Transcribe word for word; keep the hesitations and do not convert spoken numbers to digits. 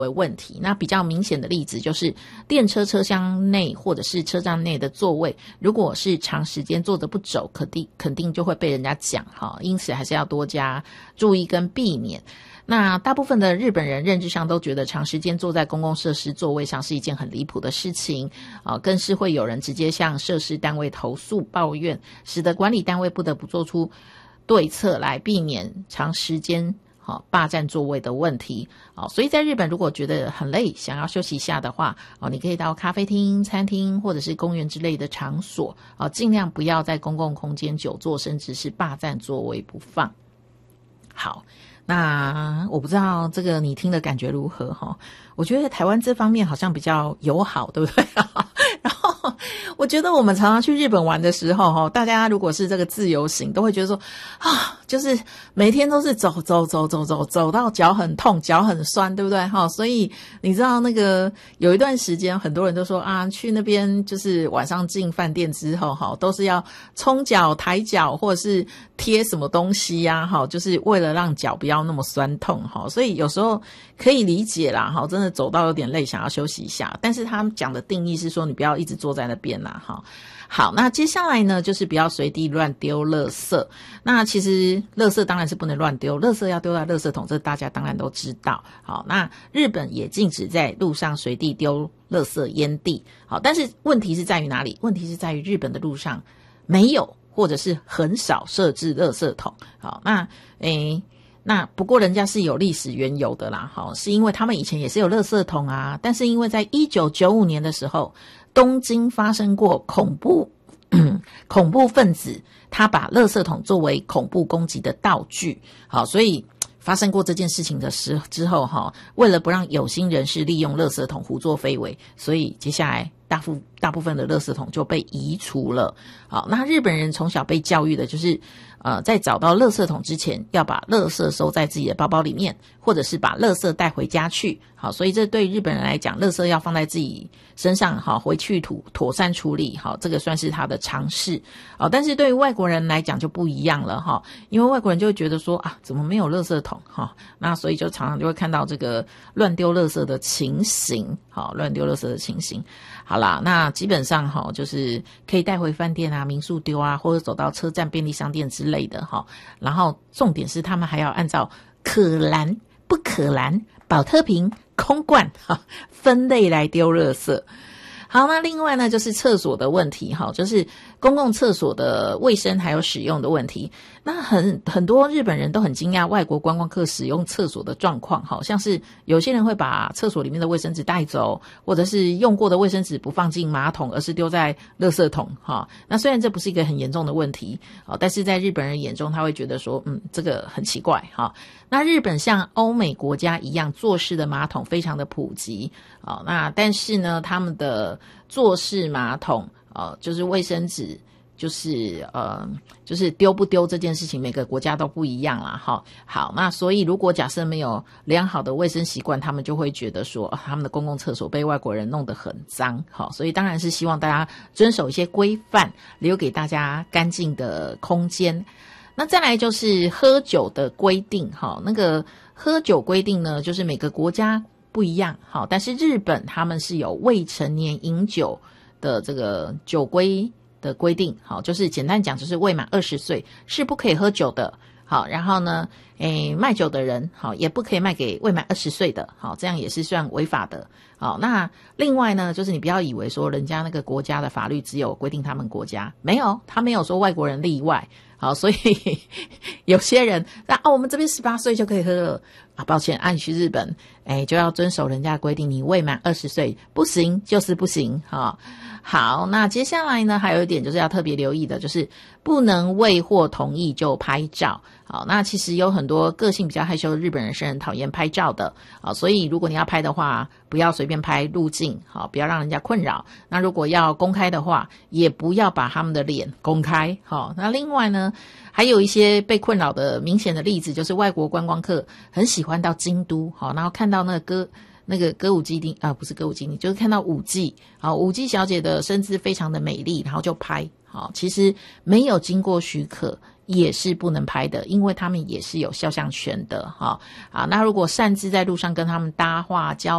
为问题。那比较明显的例子就是电车车厢内或者是车站内的座位，如果是长时间坐着不走，肯定肯定就会被人家讲哈，因此还是要多加注意跟避免。那大部分的日本人认知上都觉得长时间坐在公共设施座位上是一件很离谱的事情啊，更是会有人直接向设施单位投诉抱怨，使得管理单位不得不做出对策来避免长时间好霸占座位的问题。好，所以在日本如果觉得很累想要休息一下的话，哦，你可以到咖啡厅、餐厅或者是公园之类的场所，哦，尽量不要在公共空间久坐，甚至是霸占座位不放。好，那我不知道这个你听的感觉如何哈？我觉得台湾这方面好像比较友好，对不对？然后我觉得我们常常去日本玩的时候，大家如果是这个自由行，都会觉得说啊，就是每天都是走走走走走走到脚很痛、脚很酸，对不对？哈，所以你知道那个有一段时间，很多人都说啊，去那边就是晚上进饭店之后，哈，都是要冲脚、抬脚，或者是贴什么东西呀，哈，就是为了让脚不要那么酸痛，哈。所以有时候可以理解啦，哈，真的走到有点累，想要休息一下。但是他们讲的定义是说，你不要一直坐在那边啦，哈。好，那接下来呢，就是不要随地乱丢垃圾。那其实垃圾当然是不能乱丢，垃圾要丢在垃圾桶，这大家当然都知道。好，那日本也禁止在路上随地丢垃圾烟蒂。好，但是问题是在于哪里？问题是在于日本的路上没有或者是很少设置垃圾桶。好，那诶。那不过人家是有历史缘由的啦，好，是因为他们以前也是有垃圾桶啊，但是因为在一九九五年的时候，东京发生过恐怖恐怖分子他把垃圾桶作为恐怖攻击的道具，好，所以发生过这件事情的时之后哈，为了不让有心人士利用垃圾桶胡作非为，所以接下来大部大部分的垃圾桶就被移除了。好，那日本人从小被教育的就是呃，在找到垃圾桶之前，要把垃圾收在自己的包包里面，或者是把垃圾带回家去。好，所以这对日本人来讲，垃圾要放在自己身上，好，回去妥妥善处理。好，这个算是他的常识。好，但是对于外国人来讲就不一样了哈，因为外国人就会觉得说啊，怎么没有垃圾桶哈？那所以就常常就会看到这个乱丢垃圾的情形。好，乱丢垃圾的情形。好啦，那基本上哈，就是可以带回饭店啊、民宿丢啊，或者走到车站、便利商店之类的哈。然后重点是他们还要按照可燃、不可燃、保特瓶、空罐哈分类来丢垃圾。好，那另外呢，就是厕所的问题哈，就是公共厕所的卫生还有使用的问题。那很很多日本人都很惊讶外国观光客使用厕所的状况，好像是有些人会把厕所里面的卫生纸带走，或者是用过的卫生纸不放进马桶，而是丢在垃圾桶哈。那虽然这不是一个很严重的问题，但是在日本人眼中他会觉得说，嗯，这个很奇怪哈。那日本像欧美国家一样，坐式的马桶非常的普及，好，那但是呢，他们的坐式马桶呃，就是卫生纸就是呃，就是丢不丢这件事情，每个国家都不一样啦。哈，好，那所以如果假设没有良好的卫生习惯，他们就会觉得说，哦，他们的公共厕所被外国人弄得很脏。好，所以当然是希望大家遵守一些规范，留给大家干净的空间。那再来就是喝酒的规定。哈，那个喝酒规定呢，就是每个国家不一样。好，但是日本他们是有未成年饮酒的这个酒规的规定。好，就是简单讲，就是未满二十岁是不可以喝酒的。好，然后呢，诶，卖酒的人好也不可以卖给未满二十岁的。好，这样也是算违法的。好，那另外呢，就是你不要以为说人家那个国家的法律只有规定他们国家，没有，他没有说外国人例外。好，所以有些人那哦，我们这边十八岁就可以喝了啊，抱歉，按去日本，哎，就要遵守人家的规定，你未满二十岁不行，就是不行哈。好，那接下来呢，还有一点就是要特别留意的，就是不能未获同意就拍照。好，那其实有很多个性比较害羞的日本人是很讨厌拍照的。好，所以如果你要拍的话，不要随便拍路径，好，不要让人家困扰。那如果要公开的话，也不要把他们的脸公开。好，那另外呢，还有一些被困扰的明显的例子，就是外国观光客很喜欢到京都，好，然后看到那个歌那个歌舞伎町啊，不是歌舞伎町，就是看到舞伎，好，舞伎小姐的身姿非常的美丽，然后就拍， 好，其实没有经过许可也是不能拍的，因为他们也是有肖像权的哈。啊，那如果擅自在路上跟他们搭话交